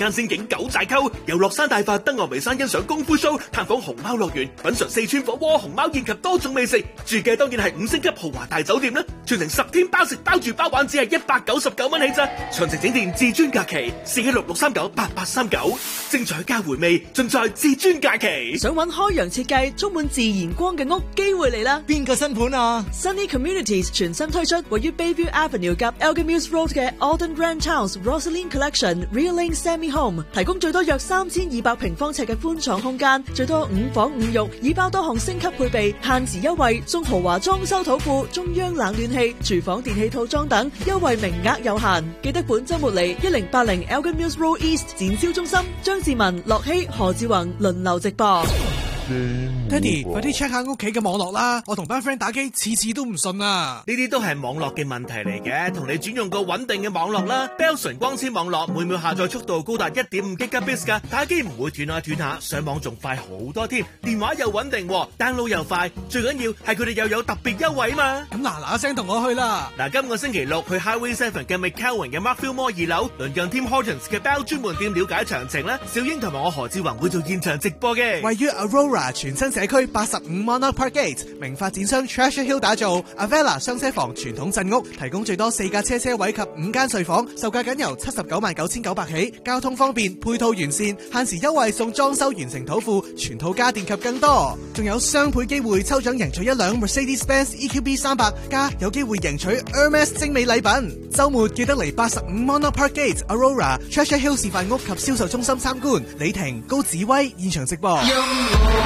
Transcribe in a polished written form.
間仙境九寨溝，遊樂山大佛登峨眉山欣賞功夫 show， 探訪熊貓樂園，品嘗四川火鍋、熊貓宴及多種美食。住嘅當然係5星級豪華大酒店啦，全程10天包食包住包玩，只係199蚊起咋。詳情請電至尊假期416-639-8839，精彩加回味盡在至尊假期。 想揾開揚設計充滿自然光嘅屋，機會嚟啦！ 邊個新盤啊？ Sunny Communities 全新推出位於 Bayview Avenue 及 Elgin Mills Road 嘅 Alden Grand Charles Rosaline Collection Real Lane Semi Home， 提供最多約3200平方尺嘅寬敞空間，最多5房5浴，已包多項升級配備，限時優惠，送豪華裝修土庫、中央冷暖氣、廚房電器套裝等，優惠名額有限。記得本週末嚟1080 Elgin Mills Road East 展銷中心，張志文、樂希、何志宏輪流直播。 爹哋，快啲 check 下屋企嘅網絡啦！我同班 friend 打機，次次都唔順啊！ 呢啲都係網絡嘅問題嚟嘅，同你轉用個穩定嘅網絡啦。Bell 純光纖網絡每秒下載速度高達 1.5 Gbps 噶，打機唔會斷下斷下，上網仲快好多添。電話又穩定，download 又快，最緊要係佢哋又有特別優惠嘛！ 咁嗱聲同我去啦！ 嗱，今個星期六去 Highway 7嘅 McCowan 嘅 Markfield Mall 2樓，鄰近 Tim Hortons 嘅 Bell 專門店了解詳情啦。小英同埋我何志宏會做現場直播嘅。 位於 Aurora 全新社區85 Monarch Park Gate， 名發展商 Treasure Hill 打造 Avella 雙車房傳統鎮屋，提供最多4架車位及5間睡房，售價僅由799900起，交通方便，配套完善，限時優惠送裝修完成土庫、全套家電及更多，仲有雙倍機會抽獎贏取一輛 Mercedes-Benz EQB 300，加有機會贏取 Hermes 精美禮品。週末記得嚟85 Monarch Park Gate Aurora Treasure Hill 示範屋及銷售中心參觀。李婷、高子威現場直播。